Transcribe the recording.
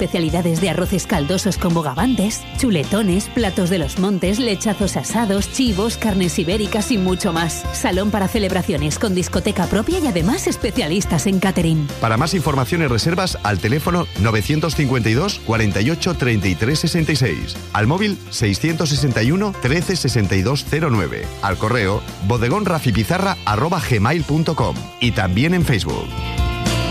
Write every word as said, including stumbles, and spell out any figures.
especialidades de arroces caldosos con bogavantes, chuletones, platos de los montes, lechazos asados, chivos, carnes ibéricas y mucho más. Salón para celebraciones con discoteca propia y además especialistas en catering. Para más información y reservas, al teléfono novecientos cincuenta y dos, cuarenta y ocho, treinta y tres, sesenta y seis. Al móvil seiscientos sesenta y uno, trece, sesenta y dos, cero nueve. Al correo bodegón rafipizarra arroba gmail punto com. Y también en Facebook.